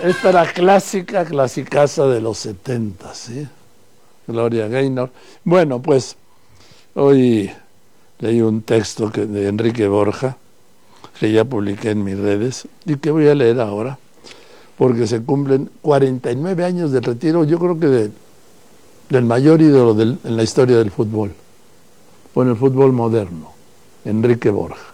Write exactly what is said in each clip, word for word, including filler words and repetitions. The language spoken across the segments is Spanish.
esta era clásica, clasicaza de los setentas, ¿sí? Gloria Gaynor. Bueno, pues hoy leí un texto que, de Enrique Borja, que ya publiqué en mis redes y que voy a leer ahora, porque se cumplen cuarenta y nueve años de retiro, yo creo que de, del mayor ídolo del, en la historia del fútbol, o en el fútbol moderno, Enrique Borja.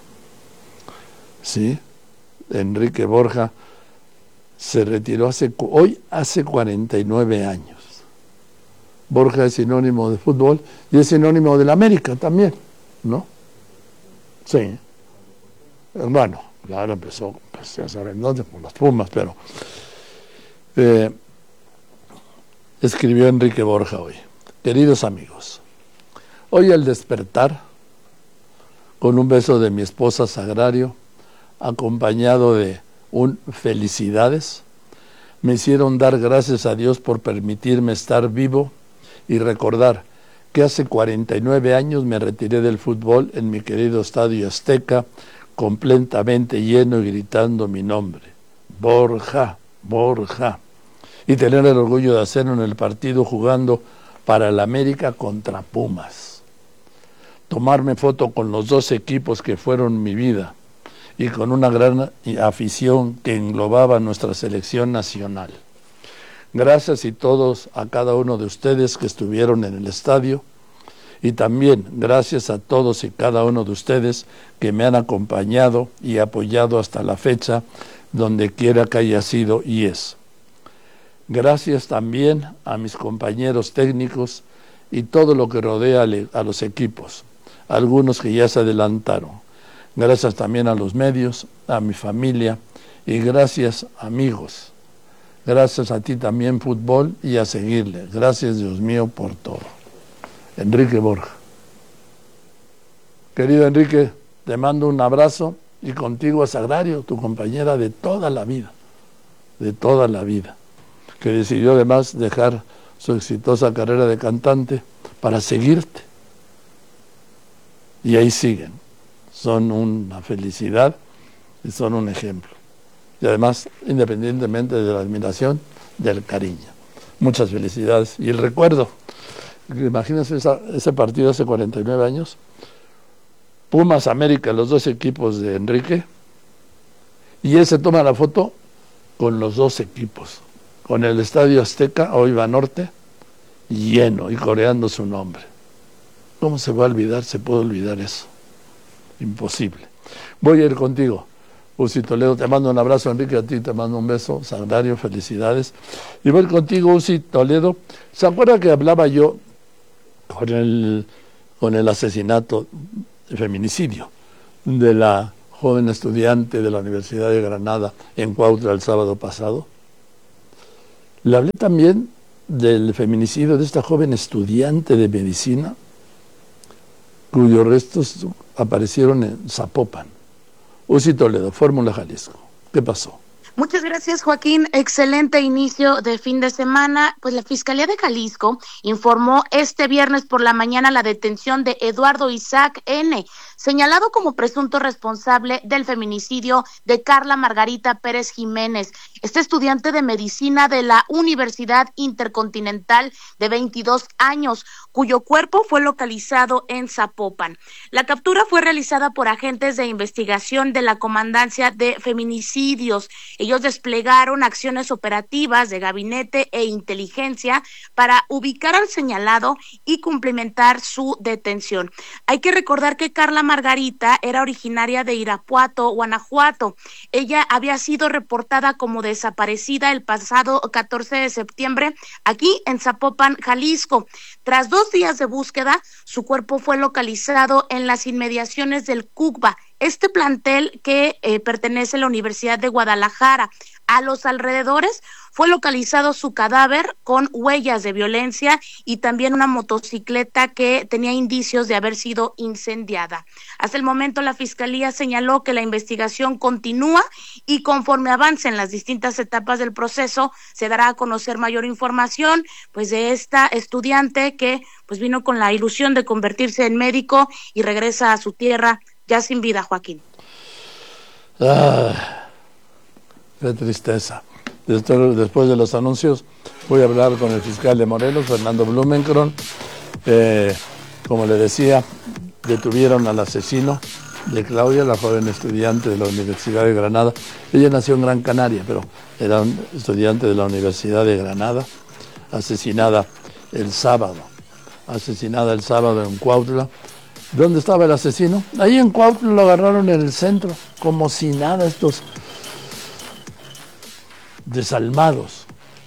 Sí, Enrique Borja se retiró hace, hoy hace cuarenta y nueve años. Borja es sinónimo de fútbol y es sinónimo de la América también, ¿no? Sí. Bueno, claro, empezó, pues ya saben dónde, por las Pumas, pero eh, escribió Enrique Borja hoy. Queridos amigos, hoy al despertar, con un beso de mi esposa Sagrario, acompañado de un felicidades, me hicieron dar gracias a Dios por permitirme estar vivo y recordar que hace cuarenta y nueve años me retiré del fútbol en mi querido Estadio Azteca, completamente lleno y gritando mi nombre, Borja, Borja, y tener el orgullo de hacerlo en el partido jugando para el América contra Pumas. Tomarme foto con los dos equipos que fueron mi vida y con una gran afición que englobaba nuestra selección nacional. Gracias y todos a cada uno de ustedes que estuvieron en el estadio, y también gracias a todos y cada uno de ustedes que me han acompañado y apoyado hasta la fecha, donde quiera que haya sido y es. Gracias también a mis compañeros técnicos y todo lo que rodea a los equipos, algunos que ya se adelantaron. Gracias también a los medios, a mi familia, y gracias amigos. Gracias a ti también, fútbol, y a seguirle. Gracias, Dios mío, por todo. Enrique Borja. Querido Enrique, te mando un abrazo, y contigo a Sagrario, tu compañera de toda la vida, de toda la vida, que decidió además dejar su exitosa carrera de cantante para seguirte. Y ahí siguen. Son una felicidad y son un ejemplo. Y además, independientemente de la admiración, del cariño. Muchas felicidades. Y el recuerdo, imagínense esa, ese partido hace cuarenta y nueve años, Pumas América, los dos equipos de Enrique, y él se toma la foto con los dos equipos, con el Estadio Azteca, hoy Banorte, lleno y coreando su nombre. ¿Cómo se va a olvidar? ¿Se puede olvidar eso? Imposible. Voy a ir contigo, Uzi Toledo. Te mando un abrazo, Enrique, a ti te mando un beso. Sagrario, felicidades. Y voy contigo, Uzi Toledo. ¿Se acuerda que hablaba yo con el, con el asesinato, el feminicidio de la joven estudiante de la Universidad de Granada en Cuautla el sábado pasado? Le hablé también del feminicidio de esta joven estudiante de medicina, cuyos restos aparecieron en Zapopan. Uzi Toledo, Fórmula Jalisco. ¿Qué pasó? Muchas gracias, Joaquín. Excelente inicio de fin de semana. Pues la Fiscalía de Jalisco informó este viernes por la mañana la detención de Eduardo Isaac N., señalado como presunto responsable del feminicidio de Carla Margarita Pérez Jiménez, este estudiante de medicina de la Universidad Intercontinental de veintidós años, cuyo cuerpo fue localizado en Zapopan. La captura fue realizada por agentes de investigación de la Comandancia de Feminicidios. Ellos desplegaron acciones operativas de gabinete e inteligencia para ubicar al señalado y cumplimentar su detención. Hay que recordar que Carla Margarita era originaria de Irapuato, Guanajuato. Ella había sido reportada como desaparecida el pasado catorce de septiembre aquí en Zapopan, Jalisco. Tras dos días de búsqueda, su cuerpo fue localizado en las inmediaciones del CUCBA, este plantel que eh, pertenece a la Universidad de Guadalajara. A los alrededores fue localizado su cadáver con huellas de violencia y también una motocicleta que tenía indicios de haber sido incendiada. Hasta el momento la Fiscalía señaló que la investigación continúa y conforme avancen las distintas etapas del proceso se dará a conocer mayor información pues de esta estudiante que pues vino con la ilusión de convertirse en médico y regresa a su tierra ya sin vida, Joaquín. Ah, qué tristeza. Después de los anuncios voy a hablar con el fiscal de Morelos, Fernando Blumenkron. Eh, como le decía, detuvieron al asesino de Claudia, la joven estudiante de la Universidad de Granada. Ella nació en Gran Canaria, pero era un estudiante de la Universidad de Granada, asesinada el sábado, asesinada el sábado en Cuautla. ¿Dónde estaba el asesino? Ahí en Cuautla lo agarraron en el centro, como si nada, estos desalmados,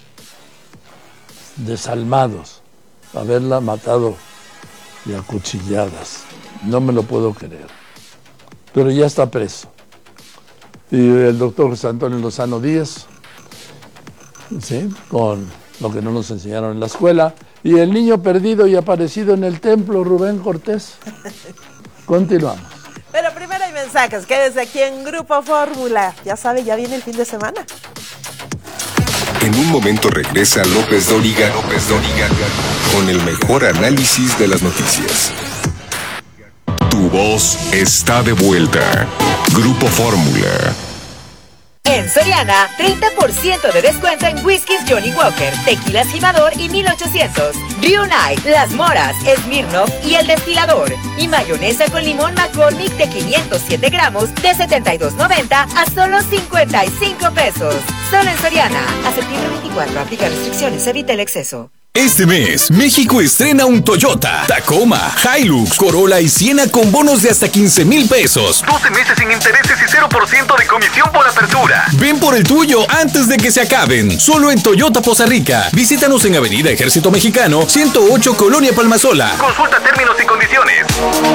desalmados, haberla matado y a cuchilladas. No me lo puedo creer. Pero ya está preso. Y el doctor José Antonio Lozano Díaz, ¿sí?, con lo que no nos enseñaron en la escuela. Y el niño perdido y aparecido en el templo, Rubén Cortés. Continuamos. Pero primero hay mensajes. Quédese aquí en Grupo Fórmula. Ya sabe, ya viene el fin de semana. En un momento regresa López Dóriga, López Dóriga, con el mejor análisis de las noticias. Tu voz está de vuelta. Grupo Fórmula. En Soriana, treinta por ciento de descuento en whiskies Johnny Walker, tequilas Jimador y mil ochocientos, Rio Night, Las Moras, Smirnoff y El Destilador. Y mayonesa con limón McCormick de quinientos siete gramos de setenta y dos noventa a solo cincuenta y cinco pesos. Solo en Soriana. A septiembre veinticuatro, aplica restricciones, evita el exceso. Este mes, México estrena un Toyota, Tacoma, Hilux, Corolla y Siena con bonos de hasta quince mil pesos. doce meses sin intereses y cero por ciento de comisión por apertura. Ven por el tuyo antes de que se acaben. Solo en Toyota Poza Rica. Visítanos en Avenida Ejército Mexicano, ciento ocho, Colonia Palmasola. Consulta términos y condiciones.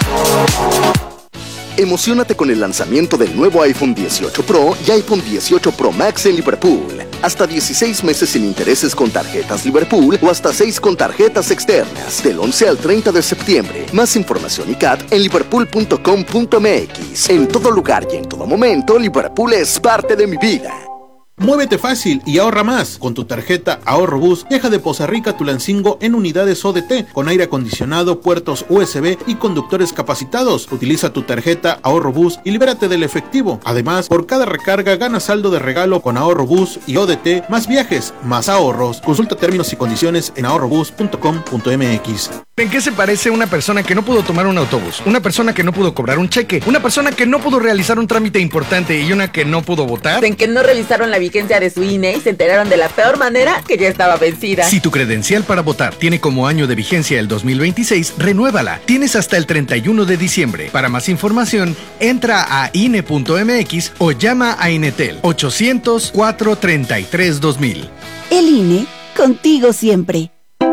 Emociónate con el lanzamiento del nuevo iPhone dieciocho Pro y iPhone dieciocho Pro Max en Liverpool. Hasta dieciséis meses sin intereses con tarjetas Liverpool o hasta seis con tarjetas externas. Del once al treinta de septiembre. Más información y C A T en liverpool punto com punto m x. En todo lugar y en todo momento, Liverpool es parte de mi vida. Muévete fácil y ahorra más. Con tu tarjeta Ahorro Bus, viaja de Poza Rica a Tulancingo en unidades O D T, con aire acondicionado, puertos U S B y conductores capacitados. Utiliza tu tarjeta Ahorro Bus y libérate del efectivo. Además, por cada recarga gana saldo de regalo con Ahorro Bus y O D T, más viajes, más ahorros. Consulta términos y condiciones en ahorro bus punto com punto m x. ¿En qué se parece una persona que no pudo tomar un autobús? Una persona que no pudo cobrar un cheque, una persona que no pudo realizar un trámite importante y una que no pudo votar. En que no revisaron la vigencia de su I N E y se enteraron de la peor manera, que ya estaba vencida. Si tu credencial para votar tiene como año de vigencia el dos mil veintiséis, renuévala. Tienes hasta el treinta y uno de diciembre. Para más información, entra a I N E punto m x o llama a Inetel ochocientos, cuatro treinta y tres, dos mil. El I N E, contigo siempre.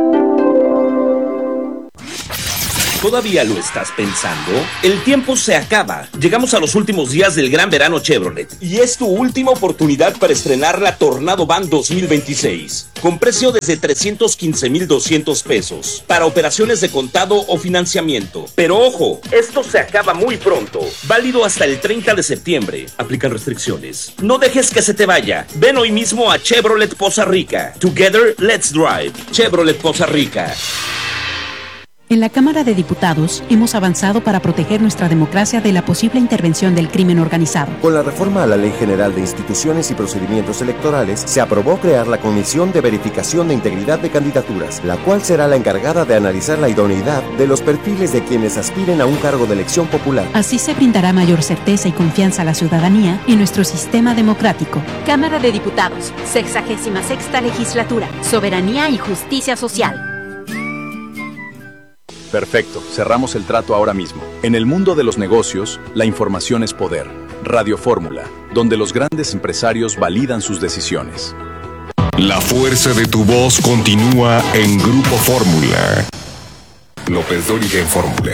¿Todavía lo estás pensando? El tiempo se acaba. Llegamos a los últimos días del gran verano Chevrolet y es tu última oportunidad para estrenar la Tornado Van dos mil veintiséis con precio desde trescientos quince mil doscientos pesos para operaciones de contado o financiamiento. Pero ojo, esto se acaba muy pronto. Válido hasta el treinta de septiembre. Aplican restricciones. No dejes que se te vaya. Ven hoy mismo a Chevrolet Poza Rica. Together, let's drive. Chevrolet Poza Rica. En la Cámara de Diputados hemos avanzado para proteger nuestra democracia de la posible intervención del crimen organizado. Con la reforma a la Ley General de Instituciones y Procedimientos Electorales, se aprobó crear la Comisión de Verificación de Integridad de Candidaturas, la cual será la encargada de analizar la idoneidad de los perfiles de quienes aspiren a un cargo de elección popular. Así se brindará mayor certeza y confianza a la ciudadanía y nuestro sistema democrático. Cámara de Diputados, sexagésima sexta legislatura, soberanía y justicia social. Perfecto, cerramos el trato ahora mismo. En el mundo de los negocios, la información es poder. Radio Fórmula, donde los grandes empresarios validan sus decisiones. La fuerza de tu voz continúa en Grupo Fórmula. López Dóriga en Fórmula.